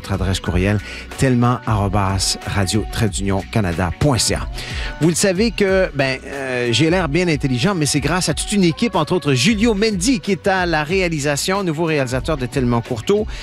notre adresse courriel tellement@radio-canada.ca. Vous le savez que j'ai l'air bien intelligent, mais c'est grâce à toute une équipe, entre autres Julio Mendy, qui est à la réalisation, nouveau réalisateur de Tellement Courteau.